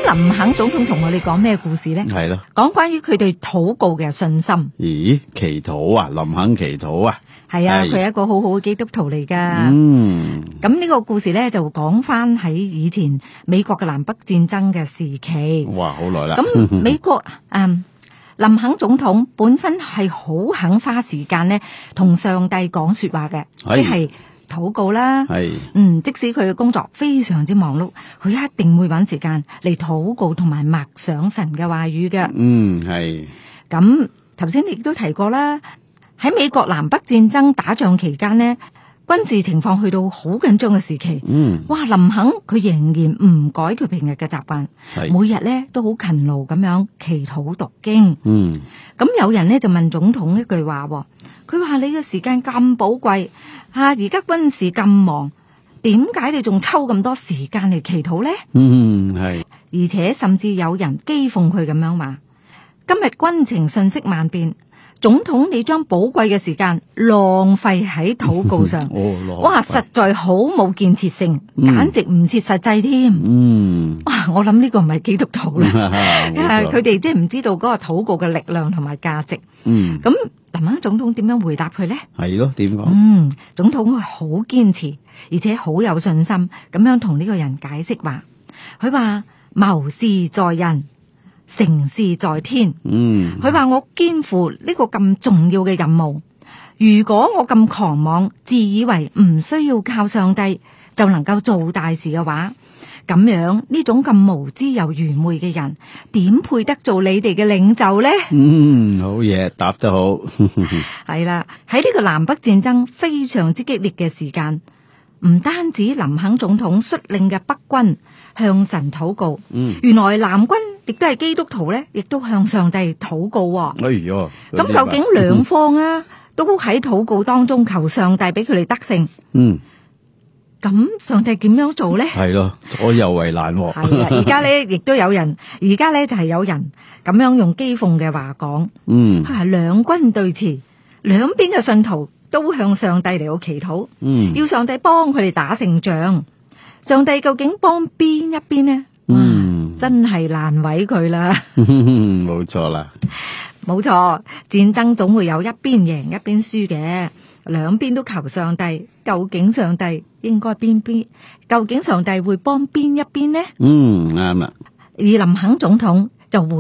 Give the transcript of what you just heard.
咁林肯總統同我哋講咩故事呢？ 係咯， 講關於佢對禱告嘅信心。 咦，祈禱啊，林肯祈禱啊， 係啊， 係佢係一個好好嘅基督徒嚟噶。咁呢個故事呢，就講翻喺以前美國嘅南北戰爭嘅時期。 哇，好耐啦。 咁美國林肯總統本身係好肯花時間呢同上帝講說話嘅，即係禱告啦。 係， 即使佢嘅工作非常之忙碌，佢一定會揾時間嚟禱告同埋默想神嘅話語嘅。 係。 咁頭先你亦都提過啦，喺美國南北戰爭打仗期間呢，軍事情況去到好緊張嘅時期。哇，林肯佢仍然唔改佢平日嘅習慣，每日咧都好勤勞咁樣祈禱讀經。咁有人呢就問總統一句話，佢話你嘅時間咁寶貴而家軍事咁忙，點解你仲抽咁多時間嚟祈禱呢？ 係。 而且甚至有人譏諷佢咁樣話，今日軍情瞬息萬變，總統你將寶貴嘅時間浪費喺禱告上，哇，實在好冇建設性，簡直唔切實際添。哇，我諗呢個唔係基督徒啦，佢哋即係唔知道嗰個禱告嘅力量同埋價值。咁林肯總統點樣回答佢呢？係咯，點講？總統佢好堅持，而且好有信心，咁樣同呢個人解釋話，佢話謀事在人，成事在天。佢話我肩負呢個咁重要嘅任務，如果我咁狂妄，自以為唔需要靠上帝就能夠做大事嘅話，咁樣呢種咁無知又愚昧嘅人，點配得做你哋嘅領袖呢？ 好嘢，答得好。 係啦，喺呢個南北戰爭非常之激烈嘅時間，唔單止林肯總統率領嘅北軍向神禱告，原來南軍亦都係基督徒咧，亦都向上帝禱告。咁究竟兩方都喺禱告當中求上帝俾佢哋得勝。咁上帝點樣做咧？係咯， 左右為難。係啊，而家咧亦都有人，而家咧就係有人咁樣用譏諷嘅話講，係兩軍對峙，兩邊嘅信徒都向上帝嚟到祈禱，要上帝幫佢哋打勝仗。上帝究竟幫邊一邊呢？真係難為佢啦。 冇錯啦， 冇錯，戰爭總會有一邊贏一邊輸嘅，兩邊都求上帝。究竟上帝應該邊邊？究竟上帝會幫邊一邊呢？ 啱啦。 而林肯總統就會